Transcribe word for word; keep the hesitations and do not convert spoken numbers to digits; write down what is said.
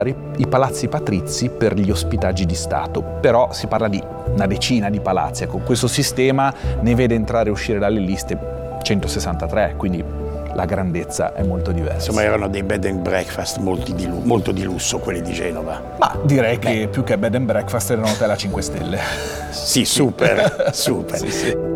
i palazzi patrizi per gli ospitaggi di Stato, però si parla di una decina di palazzi. Ecco, questo sistema ne vede entrare e uscire dalle liste centosessantatré, quindi la grandezza è molto diversa. Insomma, erano dei bed and breakfast molti di, molto di lusso quelli di Genova. Ma direi Beh. che più che bed and breakfast erano hotel a cinque stelle. Sì, super, super. Sì, sì.